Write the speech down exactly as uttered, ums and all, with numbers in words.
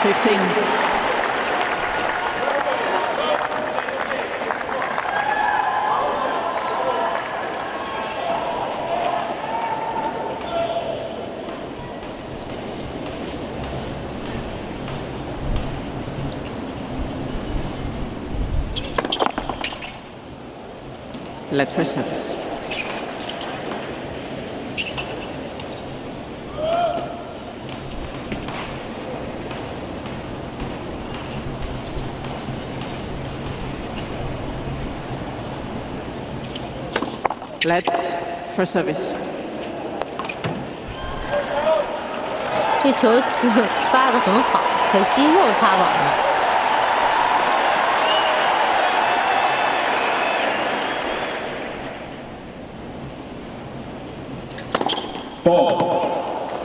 fifteen. Let for service. Let for service. 这球发得很好，可惜又擦网了。 Ball.